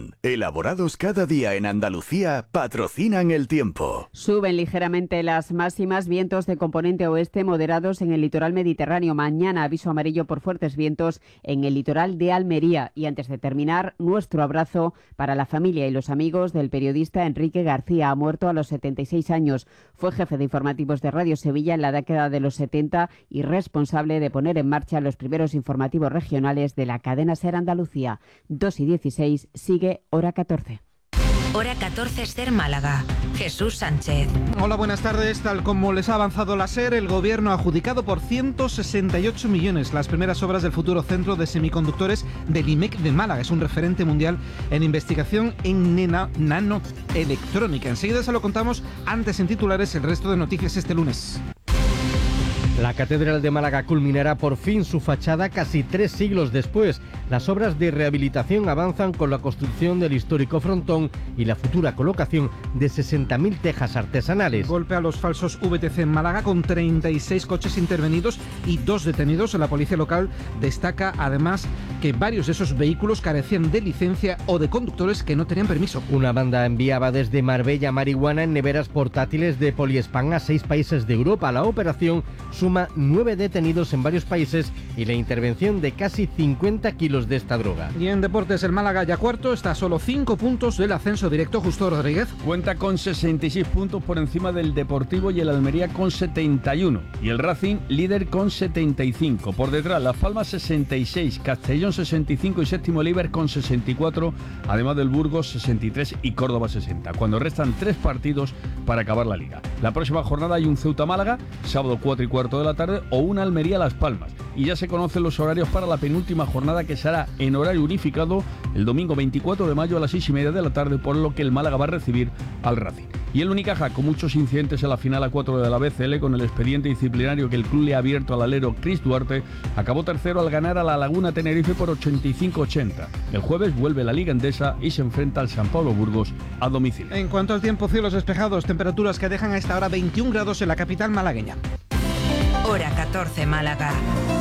Repsol, elaborados cada día en Andalucía, patrocinan el tiempo. Suben ligeramente las máximas, vientos de componente oeste moderados en el litoral mediterráneo. Mañana aviso amarillo por fuertes vientos en el litoral de Almería. Y antes de terminar, nuestro abrazo para la familia y los amigos del periodista Enrique García. Ha muerto a los 76 años. Fue jefe de informativos de Radio Sevilla en la década de los 70 y responsable de poner en marcha los primeros informativos regionales de la cadena SER Andalucía. 2:16, sigue Hora 14. Hora 14, SER Málaga. Jesús Sánchez. Hola, buenas tardes. Tal como les ha avanzado la SER, el Gobierno ha adjudicado por 168 millones las primeras obras del futuro centro de semiconductores del IMEC de Málaga. Es un referente mundial en investigación en nanoelectrónica. Enseguida se lo contamos, antes en titulares, el resto de noticias este lunes. La Catedral de Málaga culminará por fin su fachada casi 3 siglos después. Las obras de rehabilitación avanzan con la construcción del histórico frontón y la futura colocación de 60.000 tejas artesanales. Golpe a los falsos VTC en Málaga con 36 coches intervenidos y 2 detenidos. La policía local destaca además que varios de esos vehículos carecían de licencia o de conductores que no tenían permiso. Una banda enviaba desde Marbella marihuana en neveras portátiles de Poliespan a 6 países de Europa. La operación suma 9 detenidos en varios países y la intervención de casi 50 kilos de esta droga. Y en deportes, el Málaga ya cuarto, está a solo 5 puntos del ascenso directo. Justo Rodríguez cuenta con 66 puntos por encima del Deportivo y el Almería con 71. Y el Racing líder con 75. Por detrás, Las Palmas 66, Castellón 65 y séptimo Líber con 64, además del Burgos 63 y Córdoba 60. Cuando restan 3 partidos para acabar la liga. La próxima jornada hay un Ceuta-Málaga, sábado 4:15 de la tarde, o una Almería-Las Palmas. Y ya se conocen los horarios para la penúltima jornada, que será en horario unificado el domingo 24 de mayo a las 6:30 de la tarde, por lo que el Málaga va a recibir al Racing. Y el Unicaja, con muchos incidentes en la final a 4 de la BCL, con el expediente disciplinario que el club le ha abierto al alero Cris Duarte, acabó tercero al ganar a la Laguna Tenerife por 85-80. El jueves vuelve la Liga Endesa y se enfrenta al San Pablo Burgos a domicilio. En cuanto al tiempo, cielos despejados, temperaturas que dejan a esta hora 21 grados en la capital malagueña. Hora 14, Málaga.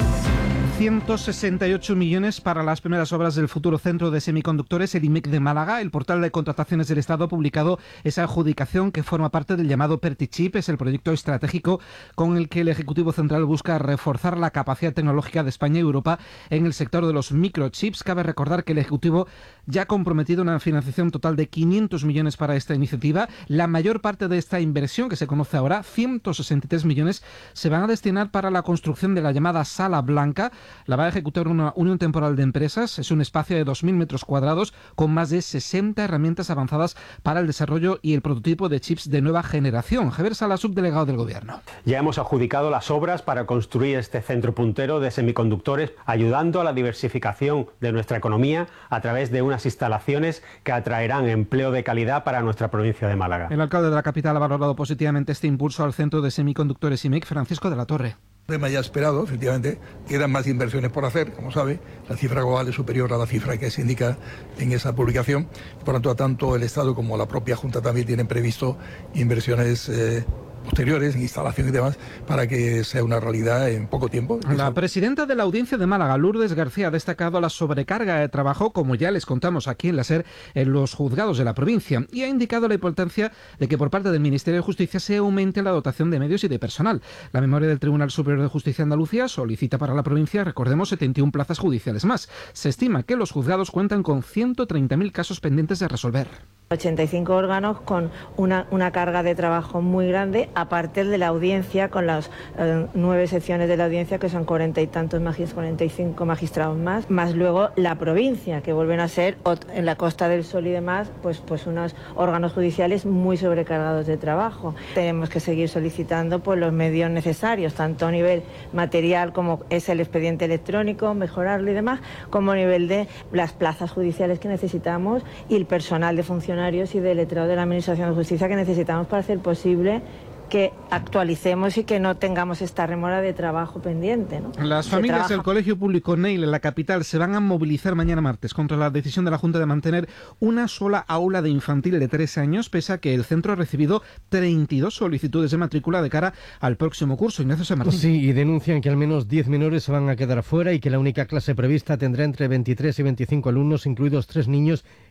168 millones para las primeras obras del futuro centro de semiconductores, el IMEC de Málaga. El portal de contrataciones del Estado ha publicado esa adjudicación que forma parte del llamado PERTICHIP. Es el proyecto estratégico con el que el Ejecutivo Central busca reforzar la capacidad tecnológica de España y Europa en el sector de los microchips. Cabe recordar que el Ejecutivo ya ha comprometido una financiación total de 500 millones para esta iniciativa. La mayor parte de esta inversión, que se conoce ahora, 163 millones, se van a destinar para la construcción de la llamada Sala Blanca. La va a ejecutar una unión temporal de empresas. Es un espacio de 2.000 metros cuadrados con más de 60 herramientas avanzadas para el desarrollo y el prototipo de chips de nueva generación. Javier Sala, subdelegado del Gobierno. Ya hemos adjudicado las obras para construir este centro puntero de semiconductores, ayudando a la diversificación de nuestra economía a través de unas instalaciones que atraerán empleo de calidad para nuestra provincia de Málaga. El alcalde de la capital ha valorado positivamente este impulso al centro de semiconductores IMEC, Francisco de la Torre. Tema ya esperado, efectivamente, quedan más inversiones por hacer, como sabe, la cifra global es superior a la cifra que se indica en esa publicación, por lo tanto el Estado como la propia Junta también tienen previsto inversiones posteriores, en instalación y demás, para que sea una realidad en poco tiempo. La presidenta de la Audiencia de Málaga, Lourdes García, ha destacado la sobrecarga de trabajo, como ya les contamos aquí en la SER, en los juzgados de la provincia, y ha indicado la importancia de que por parte del Ministerio de Justicia se aumente la dotación de medios y de personal. La memoria del Tribunal Superior de Justicia de Andalucía solicita para la provincia, recordemos, 71 plazas judiciales más. Se estima que los juzgados cuentan con 130.000 casos pendientes de resolver. 85 órganos con una carga de trabajo muy grande, aparte de la audiencia, con las 9 secciones de la audiencia, que son 40 y tantos 45 magistrados más luego la provincia, que vuelven a ser en la Costa del Sol y demás, pues unos órganos judiciales muy sobrecargados de trabajo. Tenemos que seguir solicitando pues los medios necesarios, tanto a nivel material, como es el expediente electrónico, mejorarlo y demás, como a nivel de las plazas judiciales que necesitamos y el personal de funcionarios y de letrado de la Administración de Justicia que necesitamos para hacer posible que actualicemos y que no tengamos esta remora de trabajo pendiente, ¿no? Las familias del Colegio Público Neil en la capital se van a movilizar mañana martes contra la decisión de la Junta de mantener una sola aula de infantil de 3 años, pese a que el centro ha recibido 32 solicitudes de matrícula de cara al próximo curso. Ignacio San Martín. Sí, y denuncian que al menos 10 menores se van a quedar fuera y que la única clase prevista tendrá entre 23 y 25 alumnos, incluidos 3 niños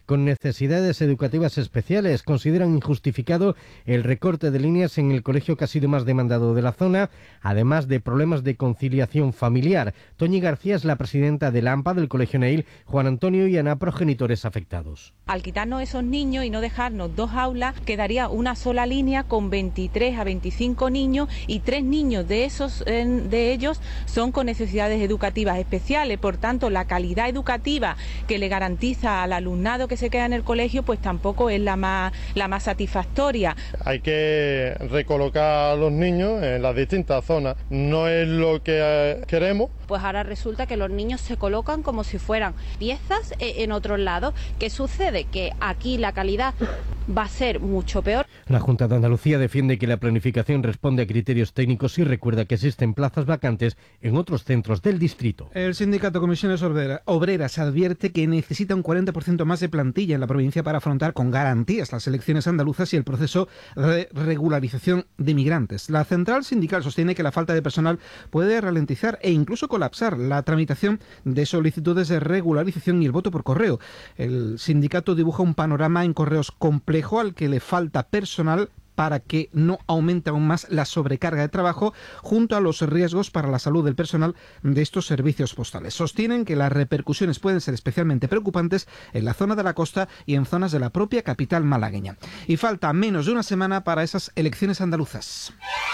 con necesidades educativas especiales. Consideran injustificado el recorte de líneas en el colegio que ha sido más demandado de la zona, además de problemas de conciliación familiar. Toñi García es la presidenta del AMPA del Colegio Neil. Juan Antonio y Ana, progenitores afectados. Al quitarnos esos niños y no dejarnos 2 aulas, quedaría una sola línea con 23 a 25 niños y 3 niños de ellos son con necesidades educativas especiales. Por tanto, la calidad educativa que le garantiza al alumnado que se queda en el colegio, pues tampoco es la más satisfactoria. Hay que recolocar a los niños en las distintas zonas. No es lo que queremos. Pues ahora resulta que los niños se colocan como si fueran piezas en otros lados. ¿Qué sucede? Que aquí la calidad va a ser mucho peor. La Junta de Andalucía defiende que la planificación responde a criterios técnicos y recuerda que existen plazas vacantes en otros centros del distrito. El sindicato Comisiones Obreras advierte que necesita un 40% más de plantilla en la provincia para afrontar con garantías las elecciones andaluzas y el proceso de regularización de migrantes. La central sindical sostiene que la falta de personal puede ralentizar e incluso colapsar la tramitación de solicitudes de regularización y el voto por correo. El sindicato dibuja un panorama en correos complejo al que le falta personal para que no aumente aún más la sobrecarga de trabajo, junto a los riesgos para la salud del personal de estos servicios postales. Sostienen que las repercusiones pueden ser especialmente preocupantes en la zona de la costa y en zonas de la propia capital malagueña. Y falta menos de una semana para esas elecciones andaluzas.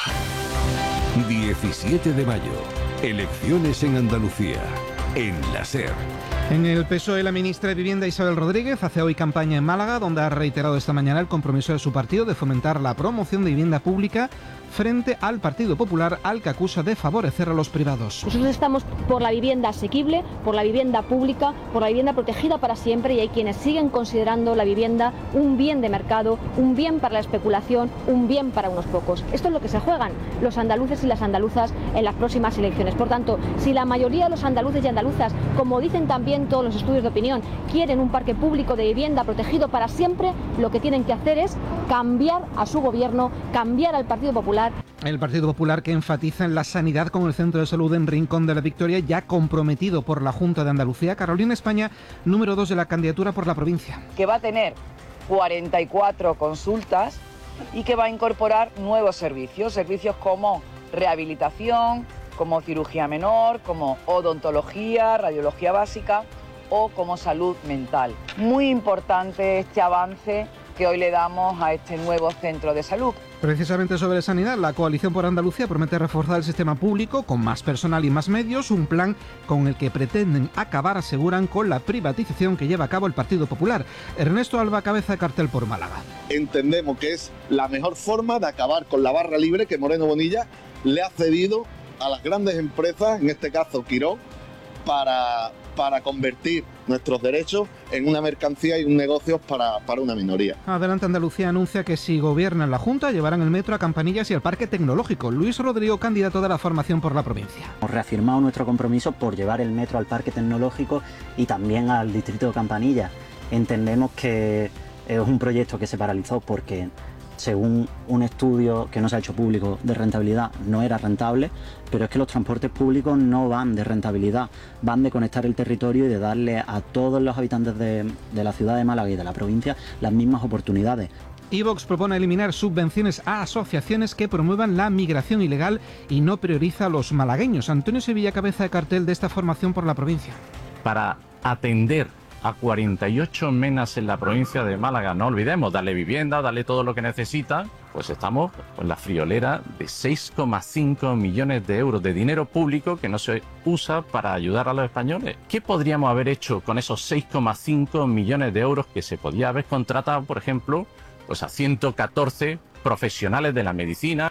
17 de mayo. Elecciones en Andalucía. En la SER. En el PSOE, la ministra de Vivienda Isabel Rodríguez hace hoy campaña en Málaga, donde ha reiterado esta mañana el compromiso de su partido de fomentar la promoción de vivienda pública frente al Partido Popular, al que acusa de favorecer a los privados. Nosotros estamos por la vivienda asequible, por la vivienda pública, por la vivienda protegida para siempre, y hay quienes siguen considerando la vivienda un bien de mercado, un bien para la especulación, un bien para unos pocos. Esto es lo que se juegan los andaluces y las andaluzas en las próximas elecciones. Por tanto, si la mayoría de los andaluces y andaluzas, como dicen también todos los estudios de opinión, quieren un parque público de vivienda protegido para siempre, lo que tienen que hacer es cambiar a su gobierno, cambiar al Partido Popular. El Partido Popular, que enfatiza en la sanidad con el Centro de Salud en Rincón de la Victoria, ya comprometido por la Junta de Andalucía. Carolina España, número 2 de la candidatura por la provincia. Que va a tener 44 consultas y que va a incorporar nuevos servicios como rehabilitación, como cirugía menor, como odontología, radiología básica o como salud mental. Muy importante este avance que hoy le damos a este nuevo centro de salud. Precisamente sobre sanidad, la Coalición por Andalucía promete reforzar el sistema público con más personal y más medios, un plan con el que pretenden acabar, aseguran, con la privatización que lleva a cabo el Partido Popular. Ernesto Alba, cabeza de cartel por Málaga. Entendemos que es la mejor forma de acabar con la barra libre que Moreno Bonilla le ha cedido a las grandes empresas, en este caso Quirón, para convertir nuestros derechos en una mercancía y un negocio para una minoría. Adelante Andalucía anuncia que si gobiernan la Junta llevarán el metro a Campanillas y al Parque Tecnológico. Luis Rodrigo, candidato de la formación por la provincia. Hemos reafirmado nuestro compromiso por llevar el metro al Parque Tecnológico y también al distrito de Campanillas. Entendemos que es un proyecto que se paralizó porque, según un estudio que no se ha hecho público de rentabilidad, no era rentable, pero es que los transportes públicos no van de rentabilidad, van de conectar el territorio y de darle a todos los habitantes de la ciudad de Málaga y de la provincia las mismas oportunidades. Ivox propone eliminar subvenciones a asociaciones que promuevan la migración ilegal y no prioriza a los malagueños. Antonio Sevilla, cabeza de cartel de esta formación por la provincia. Para atender a 48 menas en la provincia de Málaga, no olvidemos, darle vivienda, darle todo lo que necesita, pues estamos con la friolera de 6,5 millones de euros de dinero público que no se usa para ayudar a los españoles. ¿Qué podríamos haber hecho con esos 6,5 millones de euros que se podía haber contratado, por ejemplo, pues a 114 profesionales de la medicina?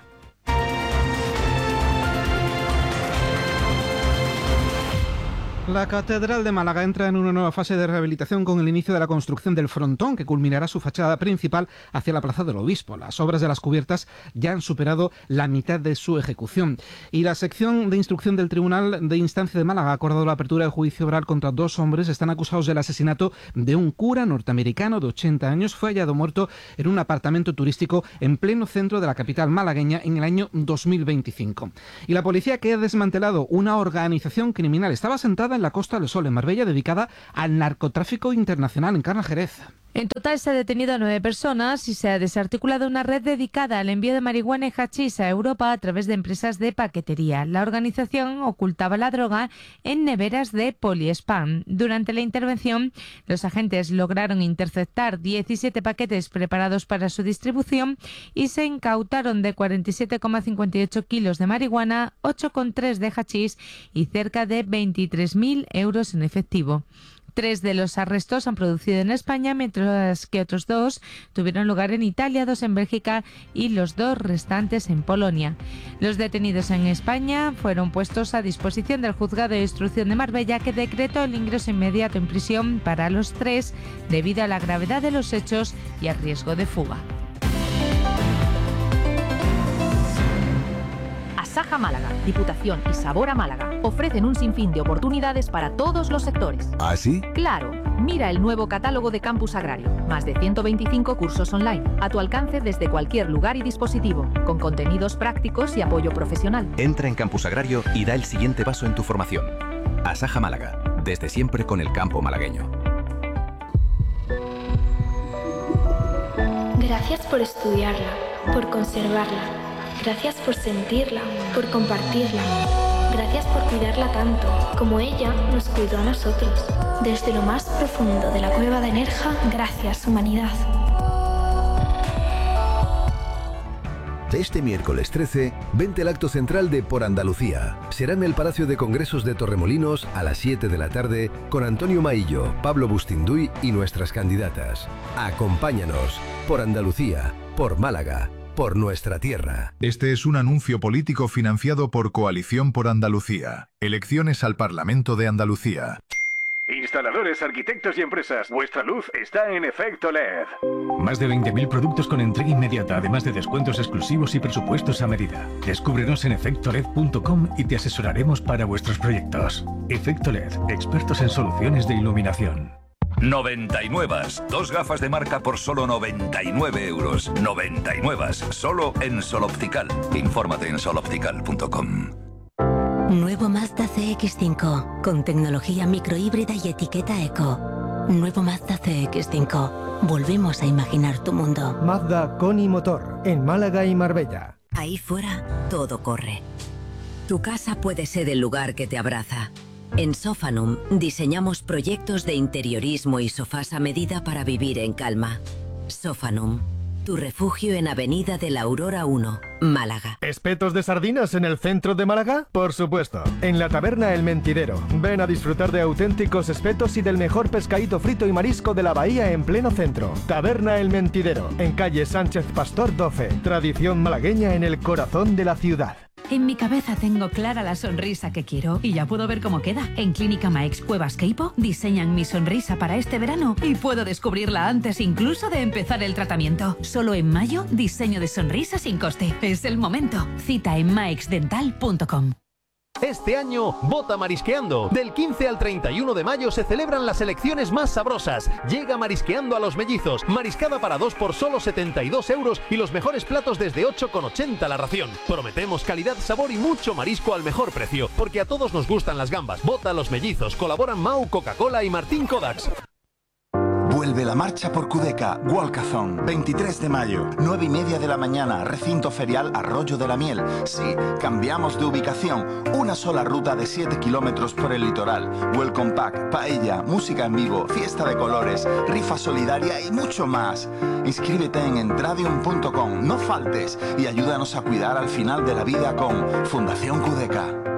La Catedral de Málaga entra en una nueva fase de rehabilitación con el inicio de la construcción del frontón, que culminará su fachada principal hacia la Plaza del Obispo. Las obras de las cubiertas ya han superado la mitad de su ejecución. Y la sección de instrucción del Tribunal de Instancia de Málaga ha acordado la apertura de juicio oral contra 2 hombres. Están acusados del asesinato de un cura norteamericano de 80 años. Fue hallado muerto en un apartamento turístico en pleno centro de la capital malagueña en el año 2025. Y la policía, que ha desmantelado una organización criminal, estaba sentada en la Costa del Sol, en Marbella, dedicada al narcotráfico internacional. Encarna Jerez. En total se ha detenido a 9 personas y se ha desarticulado una red dedicada al envío de marihuana y hachís a Europa a través de empresas de paquetería. La organización ocultaba la droga en neveras de poliespán. Durante la intervención, los agentes lograron interceptar 17 paquetes preparados para su distribución y se incautaron de 47,58 kilos de marihuana, 8,3 de hachís y cerca de 23.000 euros en efectivo. 3 de los arrestos han producido en España, mientras que otros 2 tuvieron lugar en Italia, 2 en Bélgica y los 2 restantes en Polonia. Los detenidos en España fueron puestos a disposición del Juzgado de Instrucción de Marbella, que decretó el ingreso inmediato en prisión para los 3 debido a la gravedad de los hechos y al riesgo de fuga. Asaja Málaga, Diputación y Sabora Málaga ofrecen un sinfín de oportunidades para todos los sectores. ¿Ah, sí? Claro, mira el nuevo catálogo de Campus Agrario. Más de 125 cursos online, a tu alcance desde cualquier lugar y dispositivo, con contenidos prácticos y apoyo profesional. Entra en Campus Agrario y da el siguiente paso en tu formación. Asaja Málaga, desde siempre con el campo malagueño. Gracias por estudiarla, por conservarla. Gracias por sentirla, por compartirla. Gracias por cuidarla tanto, como ella nos cuidó a nosotros. Desde lo más profundo de la cueva de Nerja, gracias, humanidad. Este miércoles 13, vente al acto central de Por Andalucía. Será en el Palacio de Congresos de Torremolinos a las 7 de la tarde con Antonio Maillo, Pablo Bustinduy y nuestras candidatas. Acompáñanos. Por Andalucía, por Málaga, por nuestra tierra. Este es un anuncio político financiado por Coalición por Andalucía. Elecciones al Parlamento de Andalucía. Instaladores, arquitectos y empresas, vuestra luz está en efecto LED. Más de 20.000 productos con entrega inmediata, además de descuentos exclusivos y presupuestos a medida. Descúbrenos en efectoled.com y te asesoraremos para vuestros proyectos. Efecto LED, expertos en soluciones de iluminación. 99, 2 gafas de marca por solo 99 euros. 99, solo en Sol Optical. Infórmate en soloptical.com. Nuevo Mazda CX-5, con tecnología microhíbrida y etiqueta eco. Nuevo Mazda CX-5. Volvemos a imaginar tu mundo. Mazda con y motor, en Málaga y Marbella. Ahí fuera, todo corre. Tu casa puede ser el lugar que te abraza. En Sofanum diseñamos proyectos de interiorismo y sofás a medida para vivir en calma. Sofanum, tu refugio en Avenida de la Aurora 1, Málaga. ¿Espetos de sardinas en el centro de Málaga? Por supuesto, en la taberna El Mentidero. Ven a disfrutar de auténticos espetos y del mejor pescadito frito y marisco de la bahía en pleno centro. Taberna El Mentidero, en calle Sánchez Pastor 12. Tradición malagueña en el corazón de la ciudad. En mi cabeza tengo clara la sonrisa que quiero y ya puedo ver cómo queda. En Clínica Maex Cuevas Queipo diseñan mi sonrisa para este verano y puedo descubrirla antes incluso de empezar el tratamiento. Solo en mayo, diseño de sonrisa sin coste. Es el momento. Cita en maexdental.com. Este año, vota Marisqueando. Del 15 al 31 de mayo se celebran las elecciones más sabrosas. Llega Marisqueando a Los Mellizos. Mariscada para 2 por solo 72 euros y los mejores platos desde 8,80 la ración. Prometemos calidad, sabor y mucho marisco al mejor precio, porque a todos nos gustan las gambas. Vota Los Mellizos. Colaboran Mau, Coca-Cola y Martín Kodaks. Vuelve la marcha por Cudeca, Walkathon, 23 de mayo, 9:30 de la mañana, recinto ferial Arroyo de la Miel. Sí, cambiamos de ubicación, una sola ruta de 7 kilómetros por el litoral. Welcome pack, paella, música en vivo, fiesta de colores, rifa solidaria y mucho más. Inscríbete en entradium.com, no faltes y ayúdanos a cuidar al final de la vida con Fundación Cudeca.